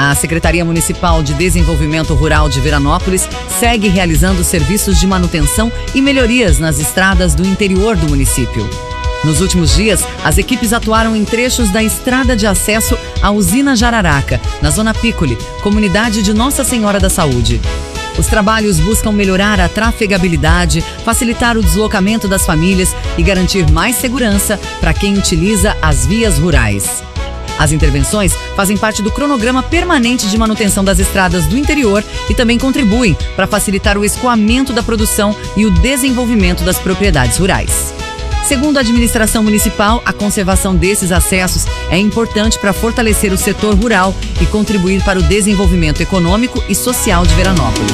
A Secretaria Municipal de Desenvolvimento Rural de Veranópolis segue realizando serviços de manutenção e melhorias nas estradas do interior do município. Nos últimos dias, as equipes atuaram em trechos da estrada de acesso à usina Jararaca, na Zona Piccoli, comunidade de Nossa Senhora da Saúde. Os trabalhos buscam melhorar a trafegabilidade, facilitar o deslocamento das famílias e garantir mais segurança para quem utiliza as vias rurais. As intervenções fazem parte do cronograma permanente de manutenção das estradas do interior e também contribuem para facilitar o escoamento da produção e o desenvolvimento das propriedades rurais. Segundo a administração municipal, a conservação desses acessos é importante para fortalecer o setor rural e contribuir para o desenvolvimento econômico e social de Veranópolis.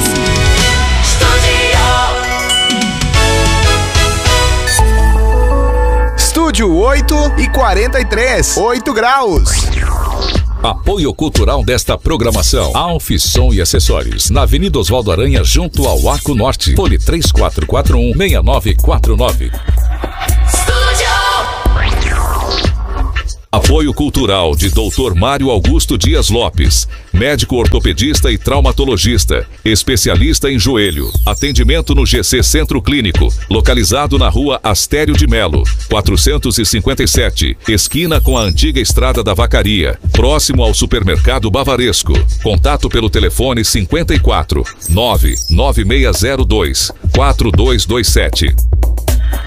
Estúdio 8:43, 8 graus. Apoio cultural desta programação: Alfi Som e Acessórios, na Avenida Oswaldo Aranha, junto ao Arco Norte. Fone 3441-6949. Apoio cultural de Dr. Mário Augusto Dias Lopes, médico ortopedista e traumatologista, especialista em joelho. Atendimento no GC Centro Clínico, localizado na Rua Astério de Melo, 457, esquina com a antiga Estrada da Vacaria, próximo ao Supermercado Bavaresco. Contato pelo telefone 54 99602 4227.